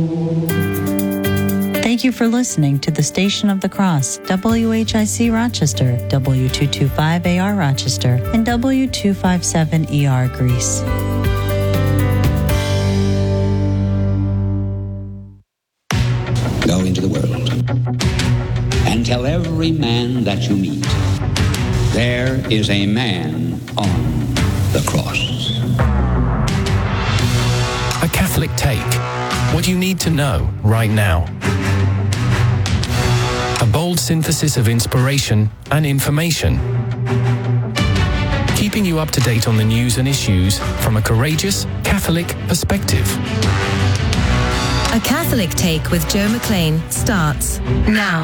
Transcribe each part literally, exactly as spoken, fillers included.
Thank you for listening to the Station of the Cross, W H I C Rochester, W two twenty-five A R Rochester, and W two fifty-seven E R Greece. Go into the world and tell every man that you meet, there is a man on the cross. A Catholic Take. What you need to know right now. A bold synthesis of inspiration and information. Keeping you up to date on the news and issues from a courageous Catholic perspective. A Catholic Take with Joe McLean starts now.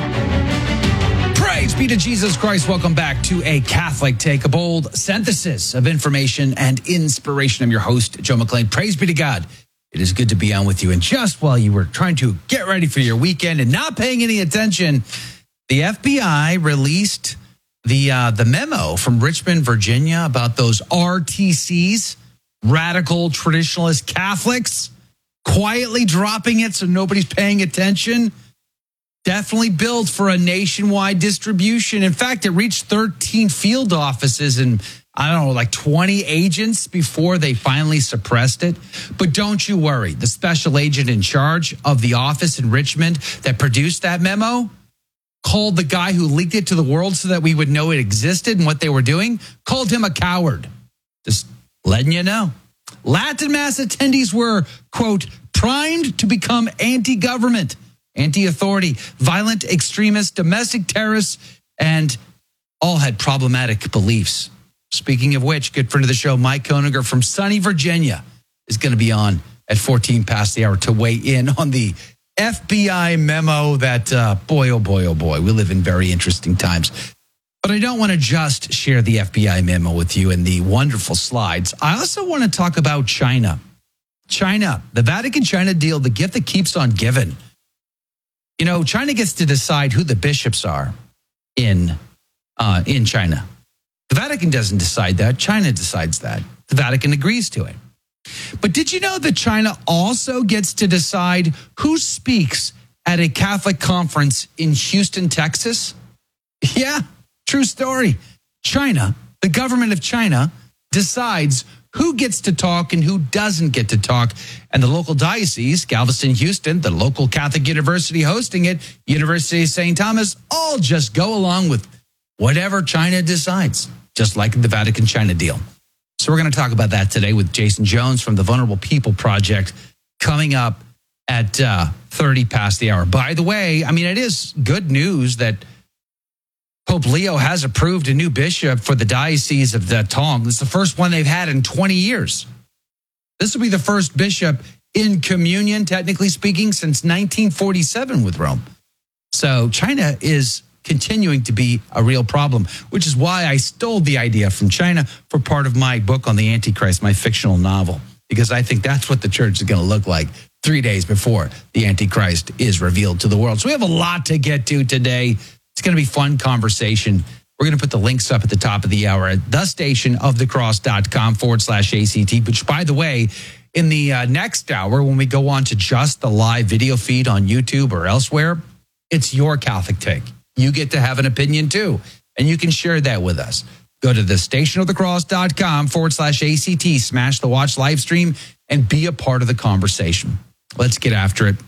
Praise be to Jesus Christ. Welcome back to A Catholic Take, a bold synthesis of information and inspiration. I'm your host, Joe McLean. Praise be to God. It is good to be on with you. And just while you were trying to get ready for your weekend and not paying any attention, the F B I released the uh, the memo from Richmond, Virginia about those R T Cs, radical traditionalist Catholics, quietly dropping it so nobody's paying attention. Definitely built for a nationwide distribution. In fact, it reached thirteen field offices and I don't know, like twenty agents before they finally suppressed it. But don't you worry. The special agent in charge of the office in Richmond that produced that memo called the guy who leaked it to the world so that we would know it existed and what they were doing, called him a coward. Just letting you know. Latin Mass attendees were, quote, primed to become anti-government, anti-authority, violent extremists, domestic terrorists, and all had problematic beliefs. Speaking of which, good friend of the show, Mike Koeniger from sunny Virginia is going to be on at fourteen past the hour to weigh in on the F B I memo that, uh, boy, oh boy, oh boy, we live in very interesting times. But I don't want to just share the F B I memo with you and the wonderful slides. I also want to talk about China. China, the Vatican-China deal, the gift that keeps on giving. You know, China gets to decide who the bishops are in uh, in China. The Vatican doesn't decide that. China decides that. The Vatican agrees to it. But did you know that China also gets to decide who speaks at a Catholic conference in Houston, Texas? Yeah, true story. China, the government of China, decides who gets to talk and who doesn't get to talk. And the local diocese, Galveston, Houston, the local Catholic university hosting it, University of Saint Thomas, all just go along with whatever China decides, just like the Vatican-China deal. So we're going to talk about that today with Jason Jones from the Vulnerable People Project coming up at uh, thirty past the hour. By the way, I mean, it is good news that Pope Leo has approved a new bishop for the Diocese of the Tong. This is the first one they've had in twenty years. This will be the first bishop in communion, technically speaking, since nineteen forty-seven with Rome. So China is continuing to be a real problem, which is why I stole the idea from China for part of my book on the Antichrist, my fictional novel, because I think that's what the church is going to look like three days before the Antichrist is revealed to the world. So we have a lot to get to today. It's going to be fun conversation. We're going to put the links up at the top of the hour at thestationofthecross.com forward slash ACT, which, by the way, in the uh, next hour, when we go on to just the live video feed on YouTube or elsewhere, it's your Catholic take. You get to have an opinion too, and you can share that with us. Go to thestationofthecross.com forward slash ACT, smash the watch live stream, and be a part of the conversation. Let's get after it.